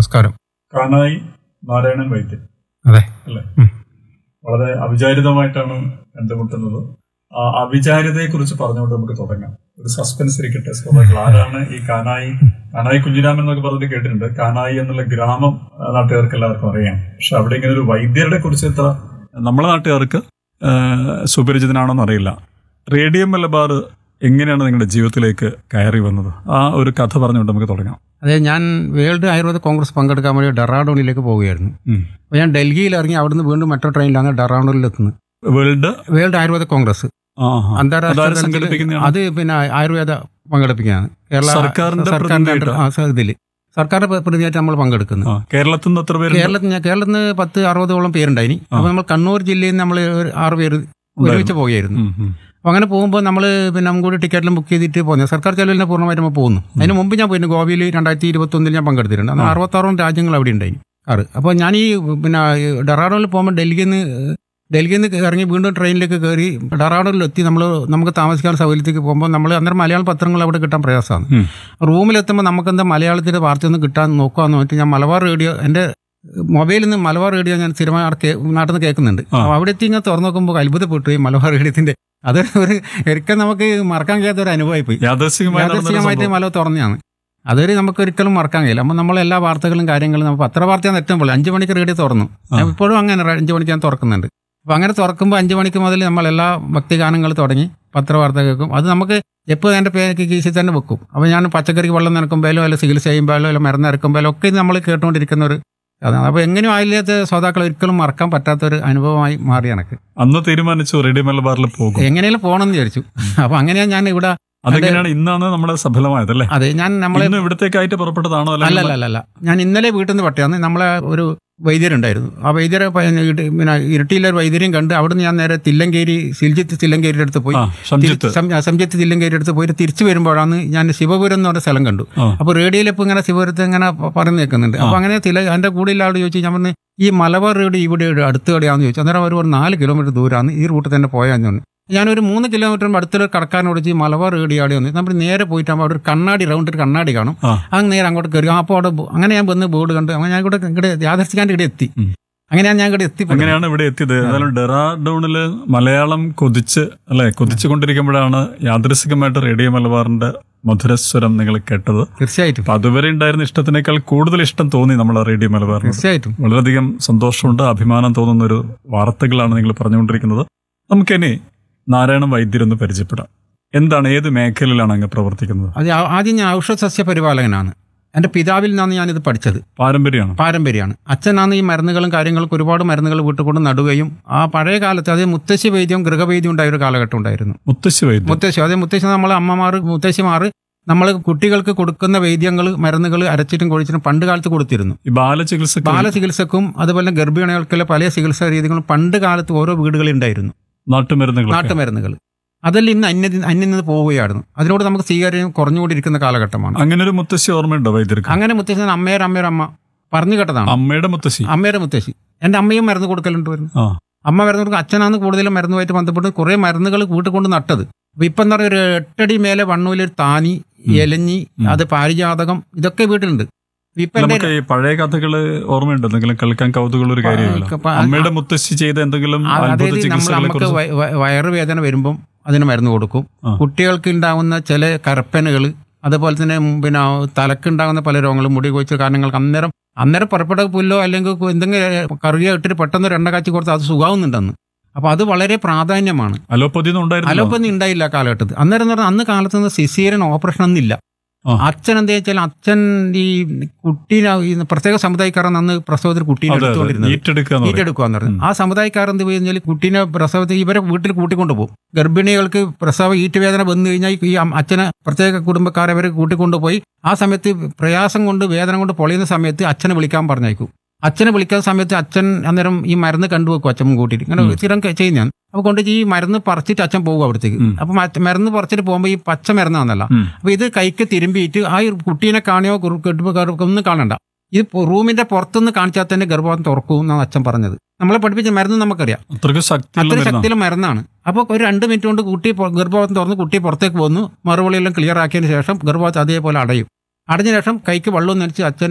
നമസ്കാരം. കാനായി നാരായണൻ വൈദ്യൻ. അതെ അല്ലേ? വളരെ അവിചാരിതമായിട്ടാണ് കണ്ടുമുട്ടുന്നത്. ആ അവിചാരിതയെ കുറിച്ച് പറഞ്ഞുകൊണ്ട് നമുക്ക് തുടങ്ങാം. ഒരു സസ്പെൻസ് ഇരിക്കട്ടെ. ശ്രോതാക്കൾ, ആരാണ് ഈ കാനായി കുഞ്ഞിരാമൻ എന്നൊക്കെ പറഞ്ഞിട്ട് കേട്ടിട്ടുണ്ട്. കാനായി എന്നുള്ള ഗ്രാമം നാട്ടുകാർക്ക് എല്ലാവർക്കും അറിയാം. പക്ഷെ അവിടെ ഇങ്ങനെ ഒരു വൈദ്യരുടെ കുറിച്ച് എത്ര നമ്മളെ നാട്ടുകാർക്ക് സുപരിചിതനാണെന്ന് അറിയില്ല. റേഡിയോ മലബാർ എങ്ങനെയാണ് നിങ്ങളുടെ ജീവിതത്തിലേക്ക് കയറി വന്നത്? ആ ഒരു കഥ പറഞ്ഞുകൊണ്ട് നമുക്ക് തുടങ്ങാം. അതെ, ഞാൻ വേൾഡ് ആയുർവേദ കോൺഗ്രസ് പങ്കെടുക്കാൻ വേണ്ടി ഡെറാഡൂണിലേക്ക് പോവുകയായിരുന്നു. അപ്പോൾ ഞാൻ ഡൽഹിയിൽ ഇറങ്ങി അവിടുന്ന് വീണ്ടും മെട്രോ ട്രെയിനിലാണ് ഡെറാഡൂണിൽ എത്തുന്നത്. വേൾഡ് ആയുർവേദ കോൺഗ്രസ് അന്താരാഷ്ട്ര അത് പിന്നെ ആയുർവേദ പങ്കെടുപ്പിക്കുകയാണ്. സർക്കാരിന്റെ പ്രതിനിധിയായിട്ട് നമ്മൾ പങ്കെടുക്കുന്നത്. കേരളത്തിൽ നിന്ന് 10-60 പേരുണ്ടായിനി. അപ്പോൾ നമ്മൾ കണ്ണൂർ ജില്ലയിൽ നിന്ന് നമ്മൾ 6 പേര് ഒരുമിച്ച് പോവുകയായിരുന്നു. അപ്പോൾ അങ്ങനെ പോകുമ്പോൾ നമ്മൾ പിന്നെ നമുക്ക് ടിക്കറ്റിലും ബുക്ക് ചെയ്തിട്ട് പോകുന്നത് സർക്കാർ ചെലവിൽ പൂർണ്ണമായിട്ട് നമ്മൾ പോകുന്നു. അതിന് മുമ്പ് ഞാൻ പോയിരുന്നു. ഗോവയിൽ 2021 ഞാൻ പങ്കെടുത്തിട്ടുണ്ട്. അന്ന് 66 രാജ്യങ്ങൾ അവിടെ ഉണ്ടായി കാറ്. അപ്പോൾ ഞാൻ ഈ പിന്നെ ഡെറാഡൂണിൽ പോകുമ്പോൾ ഡൽഹിയിൽ നിന്ന് ഇറങ്ങി വീണ്ടും ട്രെയിനിലേക്ക് കയറി ഡെറാഡൂണിലെത്തി. നമുക്ക് താമസിക്കാൻ സൗകര്യത്തേക്ക് പോകുമ്പോൾ നമ്മൾ അന്നേരം മലയാള പത്രങ്ങൾ അവിടെ കിട്ടാൻ പ്രയാസമാണ്. റൂമിലെത്തുമ്പോൾ നമുക്കെന്താ മലയാളത്തിൻ്റെ വാർത്തയൊന്നും കിട്ടാൻ നോക്കുകയെന്ന് പറഞ്ഞിട്ട് ഞാൻ മലബാർ റേഡിയോ, എൻ്റെ മൊബൈലിൽ നിന്ന് മലബാർ റേഡിയോ ഞാൻ സ്ഥിരമായി നാട്ടിൽ നിന്ന് കേൾക്കുന്നുണ്ട്. അപ്പോൾ അവിടെ എത്തി ഇങ്ങനെ തുറന്നു നോക്കുമ്പോൾ അത്ഭുതപ്പെട്ടു. ഈ മലബാർ റേഡിയത്തിൻ്റെ അത് ഒരിക്കലും നമുക്ക് മറക്കാൻ കഴിയാത്ത ഒരു അനുഭവമായി പോയി. യാദൃശ്ചികമായിട്ട് മലബാർ തുറന്നതാണ്. അതൊരു നമുക്ക് ഒരിക്കലും മറക്കാൻ കഴിയില്ല. അപ്പോൾ നമ്മൾ എല്ലാ വാർത്തകളും കാര്യങ്ങളും നമ്മൾ പത്രവാർത്തയാണ് ഏറ്റവും പോലെ 5 മണിക്ക് റേഡിയോ തുറന്നു. ഞാൻ ഇപ്പോഴും അങ്ങനെ 5 മണിക്ക് ഞാൻ തുറക്കുന്നുണ്ട്. അപ്പോൾ അങ്ങനെ തുറക്കുമ്പോൾ 5 മണിക്ക് മുതൽ നമ്മളെല്ലാ ഭക്തിഗാനങ്ങൾ തുടങ്ങി പത്രവാർത്ത കേൾക്കും. അത് നമുക്ക് എപ്പോഴും എൻ്റെ പേര് കീശിൽ തന്നെ വെക്കും. അപ്പോൾ ഞാൻ പച്ചക്കറിക്ക് വെള്ളം നനക്കുമ്പോഴോ അല്ല ചികിത്സ ചെയ്യുമ്പോഴോ അല്ല മരുന്ന് ഇറക്കുമ്പോഴോ ഒക്കെ ഇത് നമ്മൾ കേട്ടുകൊണ്ടിരിക്കുന്ന ഒരു അതാണ്. അപ്പോൾ എങ്ങനെയും ആയില്ലാത്ത ശ്രോതാക്കൾ ഒരിക്കലും മറക്കാൻ പറ്റാത്തൊരു അനുഭവമായി മാറി എനിക്ക്. അന്ന് തീരുമാനിച്ചു റേഡിയോ മലബാറിൽ പോകും, എങ്ങനെയും പോകണമെന്ന് വിചാരിച്ചു. അപ്പോൾ അങ്ങനെയാണ് ഞാൻ ഇവിടെ. അതെങ്ങനെയാണ് ഇന്നാണ് നമ്മുടെ സഫലമായതല്ലേ? അതെ, ഞാൻ നമ്മളെ ഇവിടത്തേക്കായിട്ട് പുറപ്പെട്ടതാണോ? അല്ല, ഞാൻ ഇന്നലെ വീട്ടിൽ നിന്ന് പട്ടിയാന്ന് നമ്മളെ ഒരു വൈദ്യരുണ്ടായിരുന്നു. ആ വൈദ്യരെ പിന്നെ ഇരട്ടിയിലൊരു വൈദ്യരെയും കണ്ട് അവിടുന്ന് ഞാൻ നേരെ സിൽജിത്ത് തില്ലങ്കേരിയുടെ അടുത്ത് പോയി, സംജിത്ത് തില്ലങ്കേരിയുടെ അടുത്ത് പോയിട്ട് തിരിച്ചു വരുമ്പോഴാണ് ഞാൻ ശിവപുരം എന്ന് പറഞ്ഞ സ്ഥലം കണ്ടു. അപ്പോൾ റേഡിയോയിൽ ഇപ്പോൾ ഇങ്ങനെ ശിവപുരത്ത് ഇങ്ങനെ പറഞ്ഞു നിൽക്കുന്നുണ്ട്. അപ്പോൾ അങ്ങനെ എൻ്റെ കൂടെ ആളോട് ചോദിച്ചു, ഞാൻ പറഞ്ഞു ഈ മലബാർ റേഡിയോ ഇവിടെ അടുത്ത് എവിടെയാണെന്ന് ചോദിച്ചു. അന്നേരം ഒരു 4 കിലോമീറ്റർ ദൂരമാണ്, ഈ റൂട്ടിൽ തന്നെ പോയാന്ന് പറഞ്ഞു. ഞാനൊരു 3 കിലോമീറ്റർ അടുത്തൊരു കടക്കാരനോട് ഈ മലബാർ റേഡിയോ വന്നു. നമ്മൾ നേരെ പോയിട്ടാകുമ്പോൾ അവിടെ ഒരു കണ്ണാടി ഒരു കണ്ണാടി കാണും. അങ്ങ് നേരെ അങ്ങോട്ട് കയറി. അപ്പോൾ അവിടെ അങ്ങനെ ഞാൻ വന്ന് ബോർഡ് കണ്ടു. അങ്ങനെ ഞാൻ ഇവിടെ യാദർശിക്കാണ്ട് ഇവിടെ എത്തി. അങ്ങനെയാണ് ഞാൻ ഇവിടെ എത്തി. അങ്ങനെയാണ് ഇവിടെ എത്തിയത്. ഏതായാലും ഡെറാഡൂണില് മലയാളം കൊതിച്ചുകൊണ്ടിരിക്കുമ്പോഴാണ് യാദൃശികമായിട്ട് റേഡിയോ മലബാറിന്റെ മധുരസ്വരം നിങ്ങൾ കേട്ടത്. തീർച്ചയായിട്ടും അതുവരെ ഉണ്ടായിരുന്ന ഇഷ്ടത്തിനേക്കാൾ കൂടുതൽ ഇഷ്ടം തോന്നി നമ്മളെ റേഡിയോ മലബാർ. തീർച്ചയായിട്ടും വളരെയധികം സന്തോഷമുണ്ട്, അഭിമാനം തോന്നുന്ന ഒരു വാർത്തകളാണ് നിങ്ങൾ പറഞ്ഞുകൊണ്ടിരിക്കുന്നത്. നമുക്കിനി നാരായണ വൈദ്യരൊന്ന് പരിചയപ്പെടാം. എന്താണ്, ഏത് മേഖലയിലാണ് അങ്ങ് പ്രവർത്തിക്കുന്നത്? അത് ആദ്യം ഞാൻ ഔഷധ സസ്യ പരിപാലകനാണ്. എൻ്റെ പിതാവിൽ നിന്നാണ് ഞാനിത് പഠിച്ചത്. പാരമ്പര്യമാണ്. അച്ഛനാണ് ഈ മരുന്നുകളും കാര്യങ്ങൾക്ക് ഒരുപാട് മരുന്നുകൾ വീട്ടിൽ കൊണ്ട് നടുകയും ആ പഴയ കാലത്ത് അത് മുത്തശ്ശി വൈദ്യം ഗൃഹവൈദ്യം ഉണ്ടായ ഒരു കാലഘട്ടം ഉണ്ടായിരുന്നു. മുത്തശ്ശി നമ്മളെ മുത്തശ്ശിമാർ നമ്മൾ കുട്ടികൾക്ക് കൊടുക്കുന്ന വൈദ്യങ്ങൾ മരുന്നുകൾ അരച്ചിട്ടും കൊഴിച്ചിട്ടും പണ്ട് കാലത്ത് കൊടുത്തിരുന്നു. ബാലചികിത്സക്കും അതുപോലെ ഗർഭിണികൾക്കുള്ള പല ചികിത്സാ രീതികളും പണ്ട് കാലത്ത് ഓരോ വീടുകളിൽ ഉണ്ടായിരുന്നു. നാട്ടുമരുന്നുകൾ അതെല്ലാം ഇന്ന് അന്യം പോവുകയായിരുന്നു. അതിനോട് നമുക്ക് സ്വീകാര്യം കുറഞ്ഞുകൊണ്ടിരിക്കുന്ന കാലഘട്ടമാണ്. അങ്ങനെ ഒരു മുത്തശ്ശി ഓർമ്മയുണ്ടോ വൈദ്യർക്ക്? അങ്ങനെ മുത്തശ്ശി അമ്മയുടെ അമ്മ പറഞ്ഞു കേട്ടതാണ്. അമ്മയുടെ മുത്തശ്ശി എൻ്റെ അമ്മയും മരുന്ന് കൊടുക്കലുണ്ട് വരുന്നു. അമ്മ മരുന്ന് കൊടുക്കും. അച്ഛനാണ് കൂടുതലും മരുന്നുമായിട്ട് ബന്ധപ്പെട്ട് കുറെ മരുന്നുകൾ വീട്ടിൽ കൊണ്ട് നട്ടത്. അപ്പൊ ഇപ്പൊ എന്താ പറയുക, ഒരു 8 അടി മേലെ വണ്ണൂലൊരു താനി, എലഞ്ഞി, അത് പാരിജാതകം, ഇതൊക്കെ വീട്ടിലുണ്ട്. പഴയ കഥകള് ഓർമ്മയുണ്ടോ? എന്തെങ്കിലും കേൾക്കാൻ കൗതുകമുള്ള ഒരു കാര്യമല്ല. അമ്മയുടെ മുത്തശ്ശി ചെയ്ത എന്തെങ്കിലും നമുക്ക് വയറുവേദന വരുമ്പം അതിന് മരുന്ന് കൊടുക്കും. കുട്ടികൾക്ക് ഉണ്ടാകുന്ന ചില കരപ്പനുകൾ, അതുപോലെ തന്നെ പിന്നെ തലക്കുണ്ടാകുന്ന പല രോഗങ്ങളും, മുടി കൊഴിച്ച കാരണങ്ങൾക്ക് അന്നേരം പുറപ്പെട്ട പുല്ലോ അല്ലെങ്കിൽ എന്തെങ്കിലും കറിയോ ഇട്ടിട്ട് പെട്ടെന്ന് എണ്ണ കാച്ചി കൊടുത്ത് അത് സുഖാവുന്നുണ്ടെന്ന്. അപ്പൊ അത് വളരെ പ്രാധാന്യമാണ്. അലോപ്പതി ഉണ്ടായില്ല കാലഘട്ടത്തിൽ. അന്ന് കാലത്ത് സിസേറിയൻ ഓപ്പറേഷൻ ഒന്നില്ല. അച്ഛൻ എന്താ വെച്ചാൽ അച്ഛൻ ഈ കുട്ടീനെ പ്രത്യേക സമുദായക്കാരൻ അന്ന് പ്രസവത്തിൽ കുട്ടീനെ എടുത്തുകൊണ്ടിരുന്നത് ഏറ്റെടുക്കുകയെന്ന് പറഞ്ഞു. ആ സമുദായക്കാരൻ എന്ത് കഴിഞ്ഞാൽ കുട്ടീനെ പ്രസവത്തിൽ ഇവരെ വീട്ടിൽ കൂട്ടിക്കൊണ്ടു പോകും. ഗർഭിണികൾക്ക് പ്രസവ ഈറ്റുവേദന വന്നു കഴിഞ്ഞാൽ ഈ അച്ഛനെ പ്രത്യേക കുടുംബക്കാരെ അവരെ കൂട്ടിക്കൊണ്ടുപോയി ആ സമയത്ത് പ്രയാസം കൊണ്ട് വേദന കൊണ്ട് പൊളിയുന്ന സമയത്ത് അച്ഛനെ വിളിക്കാൻ പറഞ്ഞേക്കും. അച്ഛനെ വിളിക്കുന്ന സമയത്ത് അച്ഛൻ അന്നേരം ഈ മരുന്ന് കണ്ടുവെക്കും. അച്ഛൻ കൂട്ടിയിട്ട് ഇങ്ങനെ സ്ഥിരം ചെയ്യുന്നതാണ്. അപ്പൊ കൊണ്ട് ഈ മരുന്ന് പറിച്ചിട്ട് അച്ഛൻ പോകും അവിടത്തേക്ക്. അപ്പൊ മരുന്ന് പറിച്ചിട്ട് പോകുമ്പോൾ ഈ പച്ച മരുന്നാന്നല്ല. അപ്പൊ ഇത് കൈക്ക് തിരുമ്പിയിട്ട് ആ കുട്ടീനെ കാണിയോ ഒന്നും കാണണ്ട. ഇത് റൂമിന്റെ പുറത്തുനിന്ന് കാണിച്ചാൽ തന്നെ ഗർഭപാത്രം തുറക്കും എന്നാണ് അച്ഛൻ പറഞ്ഞത്. നമ്മളെ പഠിപ്പിച്ച മരുന്ന് നമുക്കറിയാം, അത്ര ശക്തിയുള്ള മരുന്നാണ്. അപ്പോൾ ഒരു 2 മിനിറ്റ് കൊണ്ട് ഗർഭപാത്രം തുറന്ന് കുട്ടി പുറത്തേക്ക് പോകുന്നു. മറുപടിയെല്ലാം ക്ലിയർ ആക്കിയതിന് ശേഷം ഗർഭപാത്രം അതേപോലെ അടയും. അടഞ്ഞ ശേഷം കൈക്ക് വെള്ളം നനച്ച് അച്ഛൻ